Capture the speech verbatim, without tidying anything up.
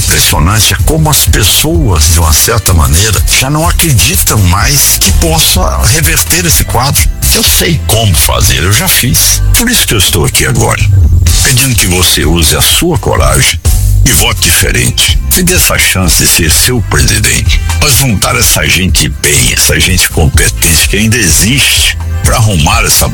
impressionante é como as pessoas, de uma certa maneira, já não acreditam mais que possa reverter esse quadro. Eu sei como fazer, eu já fiz. Por isso que eu estou aqui agora, pedindo que você use a sua coragem e vote diferente. Me dê essa chance de ser seu presidente. Nós juntar essa gente bem, essa gente competente que ainda existe, para arrumar essa